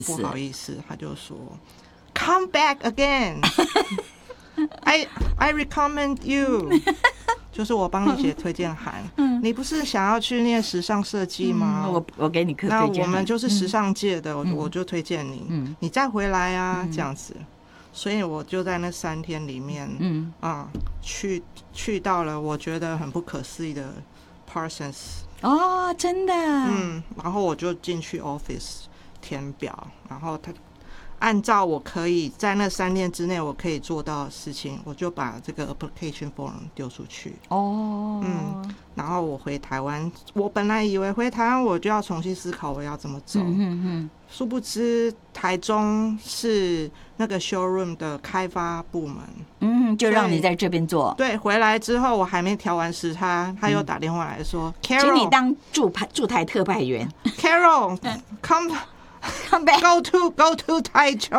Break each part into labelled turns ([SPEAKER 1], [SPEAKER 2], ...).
[SPEAKER 1] 不好意思，他就说 Come back again I recommend you 就是我帮你写推荐函你不是想要去念时尚设计吗？
[SPEAKER 2] 我给你推荐函，
[SPEAKER 1] 那我们就是时尚界的我就推荐你你再回来啊这样子。所以我就在那3天里面去到了我觉得很不可思议的 Parsons
[SPEAKER 2] 哦，真的
[SPEAKER 1] 然后我就进去 office 填表，然后他按照我可以在那3天之内我可以做到的事情，我就把这个 application form 丢出去。然后我回台湾，我本来以为回台湾我就要重新思考我要怎么走，殊不知台中是那个 showroom 的开发部门，
[SPEAKER 2] 就让你在这边做。
[SPEAKER 1] 对，回来之后我还没调完时差，他又打电话来说，Carol，
[SPEAKER 2] 请你当驻台特派员。
[SPEAKER 1] Carol come back go to 台中。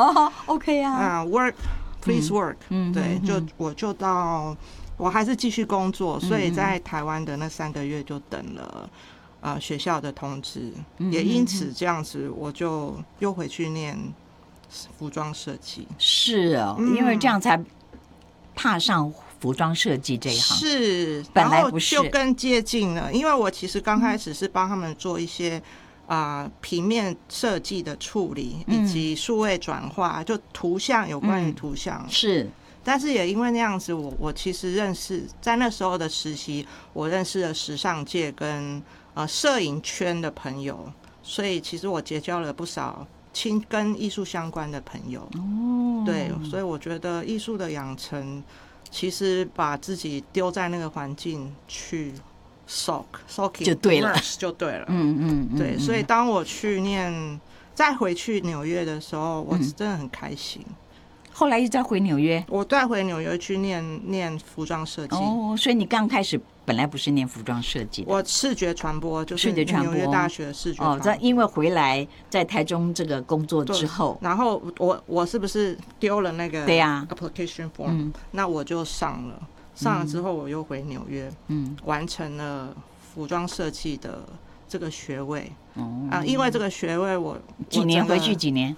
[SPEAKER 2] OK 啊
[SPEAKER 1] work please work。对，我就到。我还是继续工作，所以在台湾的那3个月就等了学校的通知，也因此这样子我就又回去念服装设计。
[SPEAKER 2] 是哦，因为这样才踏上服装设计这一行。
[SPEAKER 1] 是，
[SPEAKER 2] 本来不是，
[SPEAKER 1] 然后就更接近了，因为我其实刚开始是帮他们做一些平面设计的处理，以及数位转化，就图像有关于图像
[SPEAKER 2] 是。
[SPEAKER 1] 但是也因为那样子我其实认识在那时候的实习我认识了时尚界跟摄影圈的朋友，所以其实我结交了不少跟艺术相关的朋友。对，所以我觉得艺术的养成其实把自己丢在那个环境去 soak
[SPEAKER 2] 就对了
[SPEAKER 1] 就对了。对，所以当我再回去纽约的时候我真的很开心。
[SPEAKER 2] 后来又再回纽约，
[SPEAKER 1] 我再回纽约去念服装设计。
[SPEAKER 2] 所以你刚开始本来不是念服装设计的，
[SPEAKER 1] 我视觉传播，就是纽约大学的视觉传播。
[SPEAKER 2] 因为回来在台中这个工作之后，
[SPEAKER 1] 然后我是不是丢了那个 application form？那我就上了之后我又回纽约，完成了服装设计的这个学位。因为这个学位我
[SPEAKER 2] 几年回去几年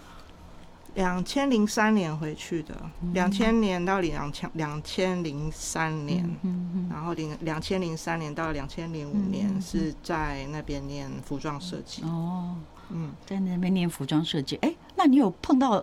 [SPEAKER 1] ？2003年回去的，2000年到2003年，然后2003年到2005年是在那边念服装设计。
[SPEAKER 2] 在那边念服装设计。那你有碰到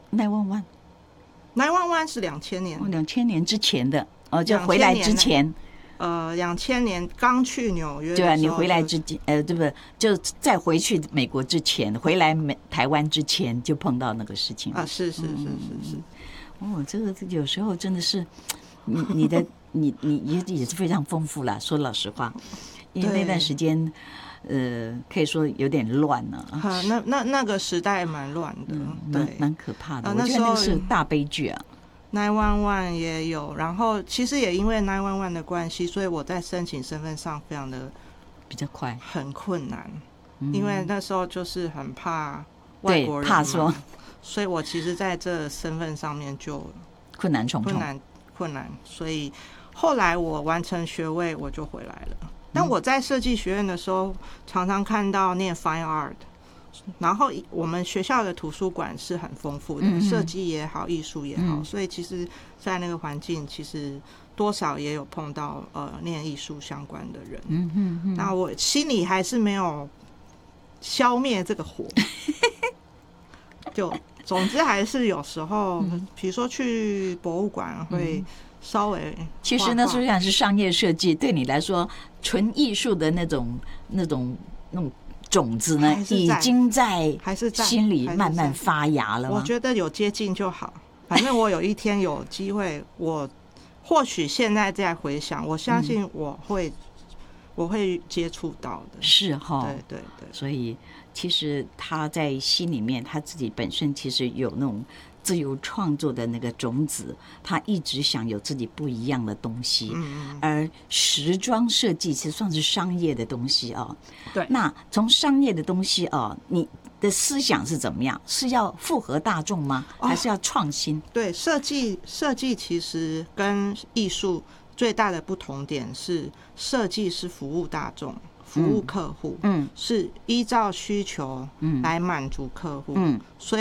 [SPEAKER 1] 911是2000年
[SPEAKER 2] ，2000年之前的就回来之前。
[SPEAKER 1] 2000年刚去纽约的时候，
[SPEAKER 2] 对啊，你回来之前，对不对？就再回去美国之前，回来台湾之前就碰到那个事情啊。
[SPEAKER 1] 是。
[SPEAKER 2] 这个有时候真的是，你也是非常丰富啦。说老实话，因为那段时间，可以说有点乱了。
[SPEAKER 1] 那个时代蛮乱的，对，
[SPEAKER 2] 蛮可怕的。我觉得那是大悲剧啊。
[SPEAKER 1] 911也有，然后其实也因为911的关系，所以我在申请身份上非常的
[SPEAKER 2] 比较快，
[SPEAKER 1] 很困难，因为那时候就是很怕外国人嘛，
[SPEAKER 2] 怕说，
[SPEAKER 1] 所以我其实在这身份上面就
[SPEAKER 2] 困难重重，
[SPEAKER 1] 困难，所以后来我完成学位我就回来了。但我在设计学院的时候，常常看到念 Fine Art。然后我们学校的图书馆是很丰富的，设计也好艺术也好，所以其实在那个环境其实多少也有碰到念艺术相关的人。那我心里还是没有消灭这个火就总之还是有时候比如说去博物馆会稍微
[SPEAKER 2] 其实呢虽然是商业设计，对你来说纯艺术的那种种子呢，已经在心里慢慢发芽了吗？
[SPEAKER 1] 我觉得有接近就好。反正我有一天有机会，我或许现在在回想，我相信我会接触到的。
[SPEAKER 2] 是哈，
[SPEAKER 1] 对。
[SPEAKER 2] 所以其实他在心里面，他自己本身其实有那种自由创作的那个种子，他一直想有自己不一样的东西。而时装设计其实算是商业的东西啊。
[SPEAKER 1] 对。
[SPEAKER 2] 那从商业的东西啊，你的思想是怎么样？是要符合大众吗？还是要创新？
[SPEAKER 1] 对，设计其实跟艺术最大的不同点是，设计是服务大众。服务客户，是依照需求来满足客户，所以